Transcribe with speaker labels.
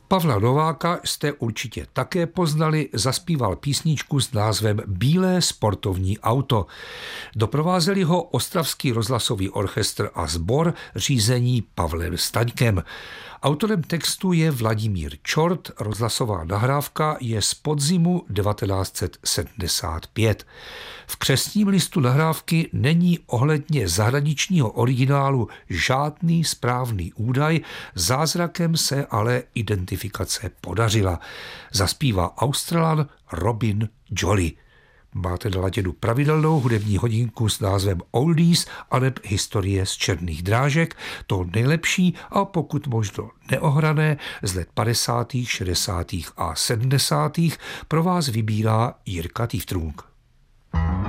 Speaker 1: Pavla Nováka jste určitě také poznali, zaspíval písničku s názvem Bílé sportovní auto. Doprovázeli ho Ostravský rozhlasový orchestr a sbor řízení Pavlem Staňkem. Autorem textu je Vladimír Čort, rozhlasová nahrávka je z podzimu 1975. V křestním listu nahrávky není ohledně zahraničního originálu žádný správný údaj, zázrakem se ale identifikace podařila. Zaspívá Australan Robin Jolly. Máte naladěnu pravidelnou hudební hodinku s názvem Oldies aneb Historie z černých drážek, to nejlepší a pokud možno neohrané z let 50., 60. a 70. pro vás vybírá Jirka Týftrunk.